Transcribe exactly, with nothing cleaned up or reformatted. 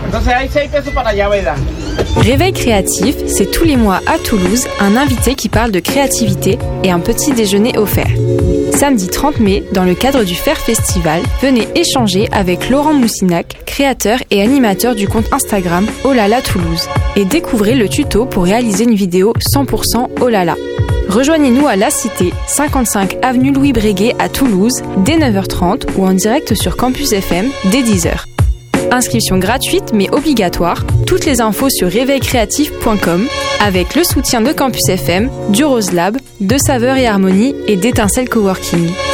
Réveil créatif, c'est tous les mois à Toulouse, un invité qui parle de créativité et un petit déjeuner offert. Samedi trente mai, dans le cadre du Faire Festival, venez échanger avec Laurent Moussinac, créateur et animateur du compte Instagram Olala Toulouse, et découvrez le tuto pour réaliser une vidéo cent pour cent Olala. Rejoignez-nous à La Cité, cinquante-cinq avenue Louis Breguet à Toulouse, dès neuf heures trente ou en direct sur Campus F M dès dix heures. Inscription gratuite mais obligatoire. Toutes les infos sur réveil créatif point com avec le soutien de Campus F M, du Rose Lab, de Saveurs et Harmonie et d'Étincelle Coworking.